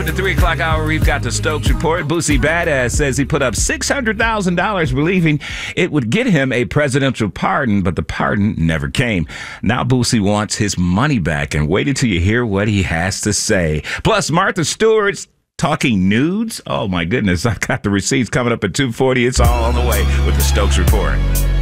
the 3 o'clock hour, we've got the Stokes Report. Boosie Badass says he put up $600,000 believing it would get him a presidential pardon, but the pardon never came. Now Boosie wants his money back, and wait until you hear what he has to say. Plus, Martha Stewart's talking nudes. Oh, my goodness. I've got the receipts coming up at 2:40. It's all on the way with the Stokes Report.